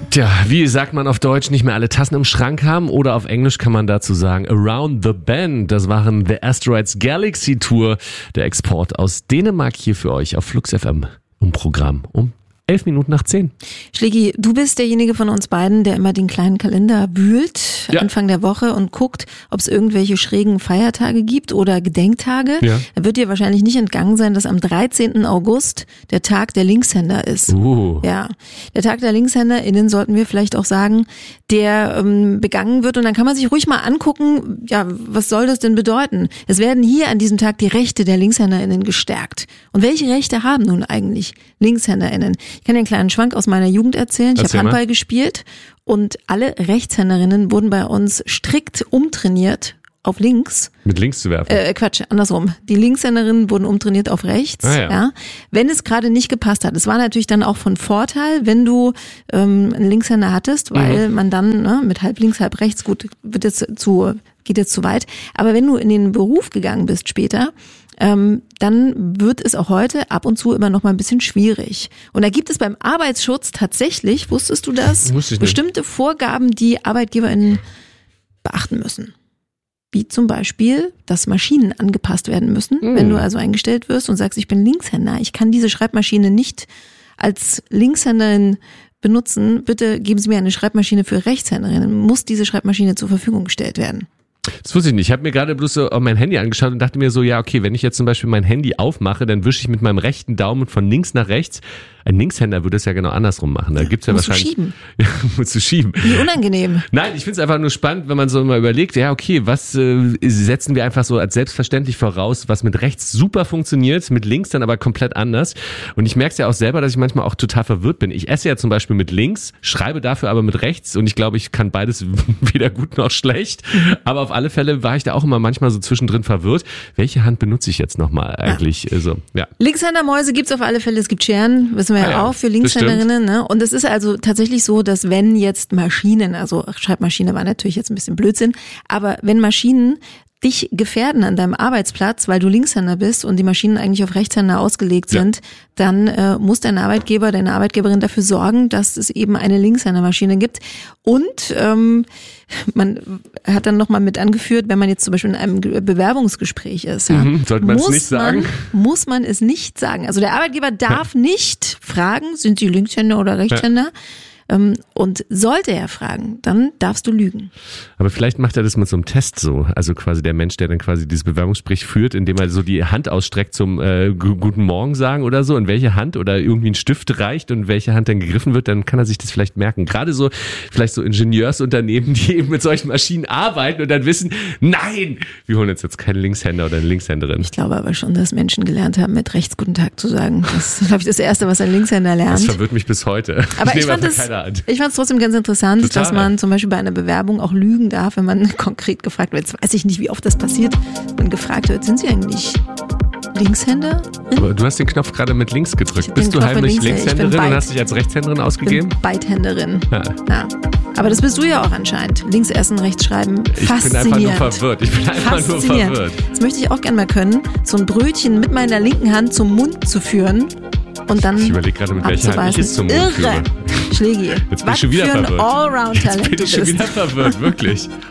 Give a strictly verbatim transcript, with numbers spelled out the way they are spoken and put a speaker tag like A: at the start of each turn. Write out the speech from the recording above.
A: Tja, wie sagt man auf Deutsch, nicht mehr alle Tassen im Schrank haben, oder auf Englisch kann man dazu sagen Around the Bend. Das waren The Asteroids Galaxy Tour, der Export aus Dänemark hier für euch auf Flux F M im Programm um elf Minuten nach zehn.
B: Schlägi, du bist derjenige von uns beiden, der immer den kleinen Kalender wühlt, ja. Anfang der Woche, und guckt, ob es irgendwelche schrägen Feiertage gibt oder Gedenktage. Ja. Da wird dir wahrscheinlich nicht entgangen sein, dass am dreizehnten August der Tag der Linkshänder ist.
A: Uh.
B: Ja, der Tag der LinkshänderInnen, sollten wir vielleicht auch sagen, der ähm, begangen wird, und dann kann man sich ruhig mal angucken, ja, was soll das denn bedeuten? Es werden hier an diesem Tag die Rechte der LinkshänderInnen gestärkt. Und welche Rechte haben nun eigentlich LinkshänderInnen? Ich kann dir einen kleinen Schwank aus meiner Jugend erzählen. Ich habe Handball gespielt, und alle Rechtshänderinnen wurden bei uns strikt umtrainiert auf links.
A: Mit links zu werfen?
B: Äh, Quatsch, andersrum. Die Linkshänderinnen wurden umtrainiert auf rechts,
A: ah, ja.
B: Ja, wenn es gerade nicht gepasst hat. Es war natürlich dann auch von Vorteil, wenn du ähm, einen Linkshänder hattest, weil mhm. man dann ne, mit halb links, halb rechts, gut, wird jetzt zu, geht jetzt zu weit. Aber wenn du in den Beruf gegangen bist später, Ähm, dann wird es auch heute ab und zu immer noch mal ein bisschen schwierig. Und da gibt es beim Arbeitsschutz tatsächlich, wusstest du das, bestimmte Vorgaben, die ArbeitgeberInnen beachten müssen. Wie zum Beispiel, dass Maschinen angepasst werden müssen. Mhm. Wenn du also eingestellt wirst und sagst, ich bin Linkshänder, ich kann diese Schreibmaschine nicht als Linkshänderin benutzen, bitte geben Sie mir eine Schreibmaschine für Rechtshänderinnen. Muss diese Schreibmaschine zur Verfügung gestellt werden?
A: Das wusste ich nicht. Ich habe mir gerade bloß so auf mein Handy angeschaut und dachte mir so, ja okay, wenn ich jetzt zum Beispiel mein Handy aufmache, dann wische ich mit meinem rechten Daumen von links nach rechts. Ein Linkshänder würde es ja genau andersrum machen. Da gibt's ja
B: musst
A: wahrscheinlich.
B: Du schieben.
A: Ja, musst du schieben.
B: Wie unangenehm.
A: Nein, ich finde es einfach nur spannend, wenn man so mal überlegt, ja okay, was äh, setzen wir einfach so als selbstverständlich voraus, was mit rechts super funktioniert, mit links dann aber komplett anders. Und ich merke es ja auch selber, dass ich manchmal auch total verwirrt bin. Ich esse ja zum Beispiel mit links, schreibe dafür aber mit rechts, und ich glaube, ich kann beides weder gut noch schlecht. Aber auf alle Fälle war ich da auch immer manchmal so zwischendrin verwirrt. Welche Hand benutze ich jetzt nochmal eigentlich? Ja. Also, ja.
B: Linkshändermäuse gibt's auf alle Fälle. Es gibt Scheren, wissen wir
A: ah,
B: ja,
A: ja
B: auch, für Linkshänderinnen. Ne? Und es ist also tatsächlich so, dass wenn jetzt Maschinen, also Schreibmaschine war natürlich jetzt ein bisschen Blödsinn, aber wenn Maschinen dich gefährden an deinem Arbeitsplatz, weil du Linkshänder bist und die Maschinen eigentlich auf Rechtshänder ausgelegt sind, ja. dann äh, muss dein Arbeitgeber, deine Arbeitgeberin dafür sorgen, dass es eben eine Linkshändermaschine gibt. Und ähm, man hat dann nochmal mit angeführt, wenn man jetzt zum Beispiel in einem Bewerbungsgespräch ist, ja,
A: mhm, sollte man es nicht sagen?
B: Man, muss man es nicht sagen. Also der Arbeitgeber darf ja. nicht fragen, sind Sie Linkshänder oder Rechtshänder? Ja. Und sollte er fragen, dann darfst du lügen.
A: Aber vielleicht macht er das mit so einem Test so. Also quasi der Mensch, der dann quasi dieses Bewerbungsgespräch führt, indem er so die Hand ausstreckt zum äh, Guten Morgen sagen oder so, in welche Hand, oder irgendwie einen Stift reicht und welche Hand dann gegriffen wird, dann kann er sich das vielleicht merken. Gerade so, vielleicht so Ingenieursunternehmen, die eben mit solchen Maschinen arbeiten und dann wissen, nein, wir holen uns jetzt keinen Linkshänder oder eine Linkshänderin.
B: Ich glaube aber schon, dass Menschen gelernt haben, mit rechts Guten Tag zu sagen. Das ist, glaube ich, das Erste, was ein Linkshänder lernt.
A: Das verwirrt mich bis heute.
B: Aber ich, ich fand es Ich fand es trotzdem ganz interessant, Total. dass man zum Beispiel bei einer Bewerbung auch lügen darf, wenn man konkret gefragt wird. Jetzt weiß ich nicht, wie oft das passiert, wenn man gefragt wird, sind Sie eigentlich Linkshänder?
A: Aber du hast den Knopf gerade mit links gedrückt. Bist du heimlich links, Linkshänderin und hast dich als Rechtshänderin ausgegeben?
B: Ich bin Beidhänderin. Ja. Ja. Aber das bist du ja auch anscheinend. Links essen, rechts schreiben. Faszinierend.
A: Ich bin einfach nur verwirrt. Ich bin einfach nur verwirrt.
B: Das möchte ich auch gerne mal können, so ein Brötchen mit meiner linken Hand zum Mund zu führen. Und dann
A: ich überlege gerade, mit welcher Hand ich es zum Mund
B: Irre.
A: führe.
B: Schlägi.
A: Jetzt bin ich schon wieder verwirrt.
B: Allround-Talent.
A: Jetzt bin ich schon wieder verwirrt, wirklich.